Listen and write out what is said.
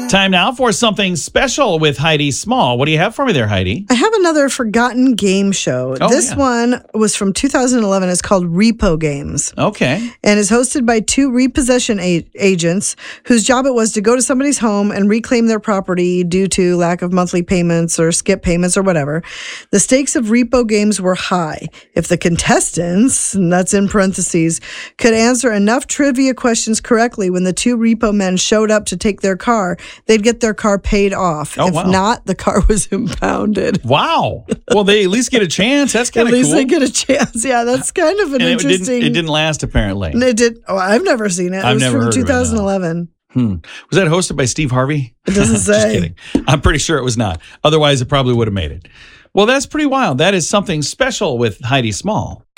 Time now for something special with Heidi Small. What do you have for me there, Heidi? I have another forgotten game show. This one was from 2011. It's called Repo Games. Okay. And is hosted by two repossession agents whose job it was to go to somebody's home and reclaim their property due to lack of monthly payments or skip payments or whatever. The stakes of Repo Games were high. If the contestants, and that's in parentheses, could answer enough trivia questions correctly when the two repo men showed up to take their car, they'd get their car paid off. If not, the car was impounded. Wow. Well, they at least get a chance. That's kind of cool. At least they get a chance. Yeah, that's kind of an interesting. It didn't last, apparently. It did. Oh, I've never seen it. I've it was never from heard 2011. Was that hosted by Steve Harvey? It doesn't say. Just kidding. I'm pretty sure it was not. Otherwise, it probably would have made it. Well, that's pretty wild. That is something special with Heidi Small.